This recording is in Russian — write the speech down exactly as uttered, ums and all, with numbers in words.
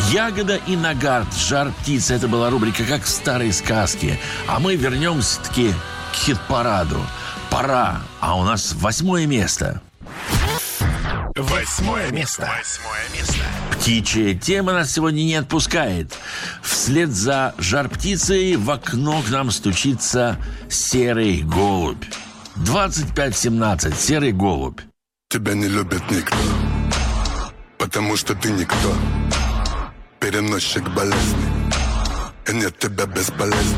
Ягода и Нагарт, Жар птицы. Это была рубрика «Как в старой сказке». А мы вернемся-таки к хит-параду. Пора. А у нас восьмое место. Восьмое место. Восьмое место. Птичья тема нас сегодня не отпускает. Вслед за «Жар птицей» в окно к нам стучится серый голубь. двадцать пять семнадцать. Серый голубь. Тебя не любит никто, потому что ты никто. Переносчик болезни, и нет тебя бесполезно.